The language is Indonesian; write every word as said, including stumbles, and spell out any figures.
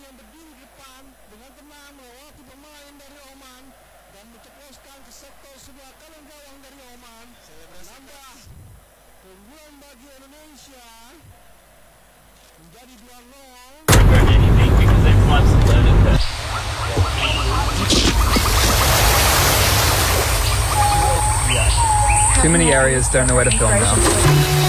yang berdiri di depan dengan tenang melewati pemain dari Oman dan menceploskan ke sektor sebelah kanan gawang dari Oman. Menambah keunggulan bagi Indonesia menjadi dua nol. Anything because they've once learned it. Too many areas, don't know where to film now.